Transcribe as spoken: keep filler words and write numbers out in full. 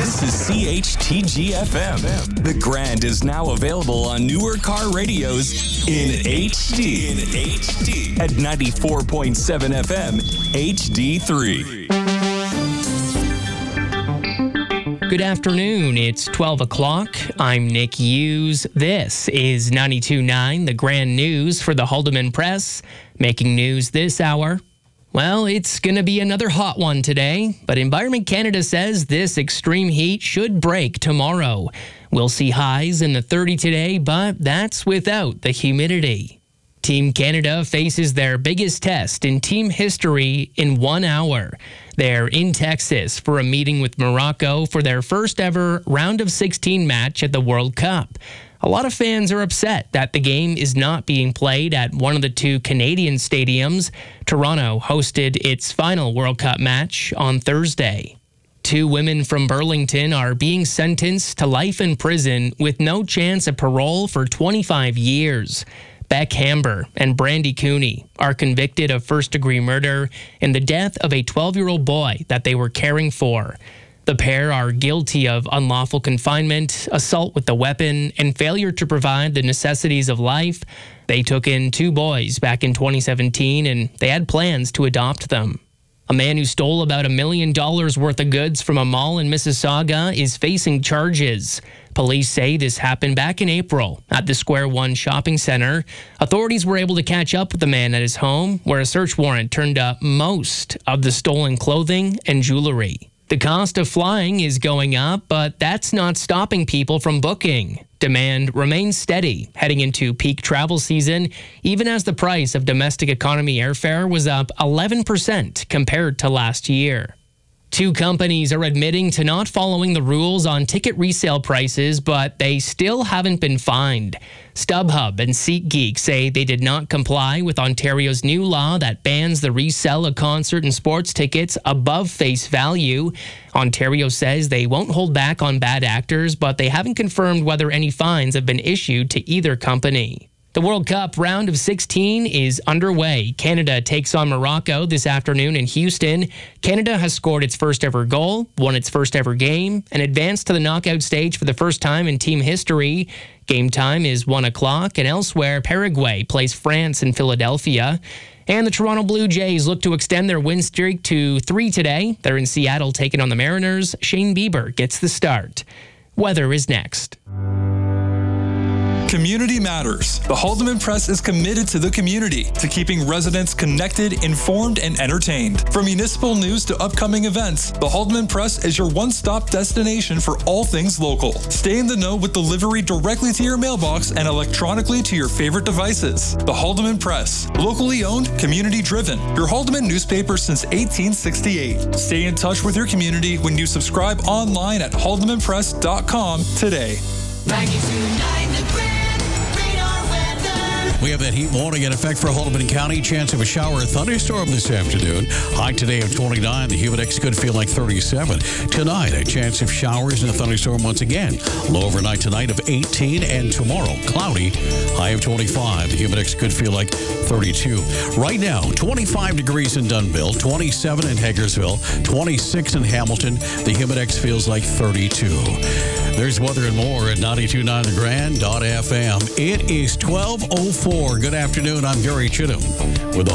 This is C H T G F M. The Grand is now available on newer car radios in H D. In H D. At ninety-four point seven F M, H D three. Good afternoon. It's twelve o'clock. I'm Nick Hughes. This is ninety-two point nine, the Grand News for the Haldeman Press. Making news this hour. Well, it's going to be another hot one today, but Environment Canada says this extreme heat should break tomorrow. We'll see highs in the thirties today, but that's without the humidity. Team Canada faces their biggest test in team history in one hour. They're in Texas for a meeting with Morocco for their first ever round of sixteen match at the World Cup. A lot of fans are upset that the game is not being played at one of the two Canadian stadiums. Toronto hosted its final World Cup match on Thursday. Two women from Burlington are being sentenced to life in prison with no chance of parole for twenty-five years. Beck Hamber and Brandy Cooney are convicted of first-degree murder in the death of a twelve-year-old boy that they were caring for. The pair are guilty of unlawful confinement, assault with a weapon, and failure to provide the necessities of life. They took in two boys back in twenty seventeen, and they had plans to adopt them. A man who stole about a million dollars worth of goods from a mall in Mississauga is facing charges. Police say this happened back in April at the Square One shopping center. Authorities were able to catch up with the man at his home, where a search warrant turned up most of the stolen clothing and jewelry. The cost of flying is going up, but that's not stopping people from booking. Demand remains steady heading into peak travel season, even as the price of domestic economy airfare was up eleven percent compared to last year. Two companies are admitting to not following the rules on ticket resale prices, but they still haven't been fined. StubHub and SeatGeek say they did not comply with Ontario's new law that bans the resale of concert and sports tickets above face value. Ontario says they won't hold back on bad actors, but they haven't confirmed whether any fines have been issued to either company. The World Cup round of sixteen is underway. Canada takes on Morocco this afternoon in Houston. Canada has scored its first ever goal, won its first ever game, and advanced to the knockout stage for the first time in team history. Game time is one o'clock, and elsewhere, Paraguay plays France in Philadelphia. And the Toronto Blue Jays look to extend their win streak to three today. They're in Seattle taking on the Mariners. Shane Bieber gets the start. Weather is next. Community matters. The Haldeman Press is committed to the community, to keeping residents connected, informed, and entertained. From municipal news to upcoming events, the Haldeman Press is your one-stop destination for all things local. Stay in the know with delivery directly to your mailbox and electronically to your favorite devices. The Haldeman Press, locally owned, community-driven. Your Haldeman newspaper since eighteen sixty-eight. Stay in touch with your community when you subscribe online at haldeman press dot com today. ninety-two point nine The Grand. We have that heat warning in effect for Haldeman County. Chance of a shower or thunderstorm this afternoon. High today of twenty-nine. The Humidex could feel like thirty-seven. Tonight, a chance of showers and a thunderstorm once again. Low overnight tonight of eighteen, and tomorrow, cloudy. High of twenty-five. The Humidex could feel like thirty-two. Right now, twenty-five degrees in Dunnville, twenty-seven in Hagersville, twenty-six in Hamilton. The Humidex feels like thirty-two. There's weather and more at ninety-two point nine the grand dot f m. It is twelve oh four. Good afternoon. I'm Gary Chittum with the